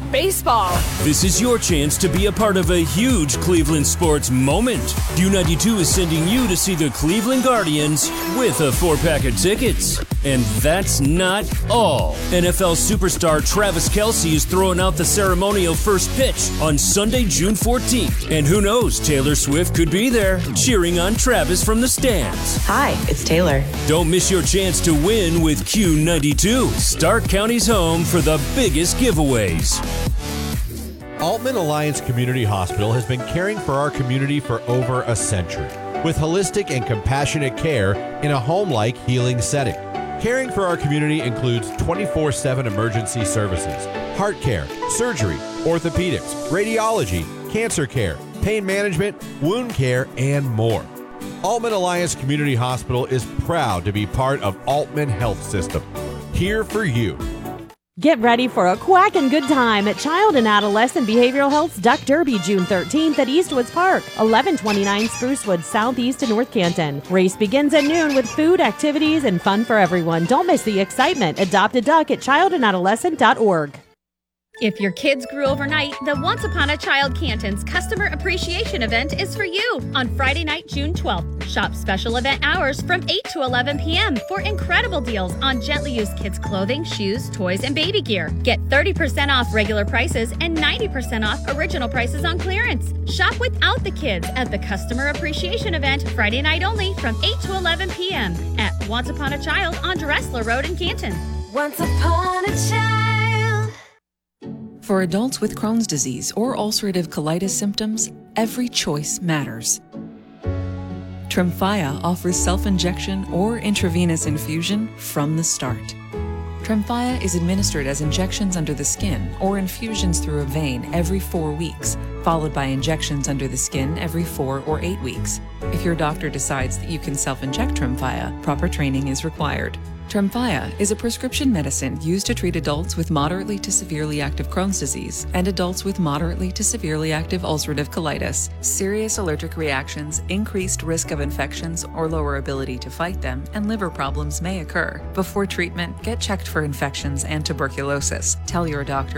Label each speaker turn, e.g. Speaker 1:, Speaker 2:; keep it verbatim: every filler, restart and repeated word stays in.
Speaker 1: baseball.
Speaker 2: This is your chance to be a part of a huge Cleveland sports moment. U ninety-two is sending you to see the Cleveland Guardians with a four-pack of tickets. And that's not all. N F L superstar Travis Kelce is throwing out the ceremonial first pitch on Sunday, June fourteenth. And who knows, Taylor Swift could be there, cheering on Travis from the stands.
Speaker 3: Hi, it's Taylor.
Speaker 2: Don't miss your chance to win with Q ninety-two, Stark County's home for the biggest giveaways.
Speaker 4: Altman Alliance Community Hospital has been caring for our community for over a century with holistic and compassionate care in a home-like healing setting. Caring for our community includes twenty-four seven emergency services, heart care, surgery, orthopedics, radiology, cancer care, pain management, wound care, and more. Altman Alliance Community Hospital is proud to be part of Altman Health System. Here for you.
Speaker 5: Get ready for a quacking good time at Child and Adolescent Behavioral Health's Duck Derby June thirteenth at Eastwoods Park, eleven twenty-nine Sprucewood, southeast of North Canton. Race begins at noon with food, activities, and fun for everyone. Don't miss the excitement. Adopt a duck at child and adolescent dot org.
Speaker 6: If your kids grew overnight, the Once Upon a Child Canton's Customer Appreciation Event is for you on Friday night, June twelfth. Shop special event hours from eight to eleven p.m. for incredible deals on gently used kids' clothing, shoes, toys, and baby gear. Get thirty percent off regular prices and ninety percent off original prices on clearance. Shop without the kids at the Customer Appreciation Event Friday night only from eight to eleven p.m. at Once Upon a Child on Dressler Road in Canton.
Speaker 7: Once upon a child.
Speaker 8: For adults with Crohn's disease or ulcerative colitis symptoms, every choice matters. Tremfya offers self-injection or intravenous infusion from the start. Tremfya is administered as injections under the skin or infusions through a vein every four weeks, followed by injections under the skin every four or eight weeks. If your doctor decides that you can self-inject Tremfya, proper training is required. Tremfya is a prescription medicine used to treat adults with moderately to severely active Crohn's disease and adults with moderately to severely active ulcerative colitis. Serious allergic reactions, increased risk of infections or lower ability to fight them, and liver problems may occur. Before treatment, get checked for infections and tuberculosis. Tell your doctor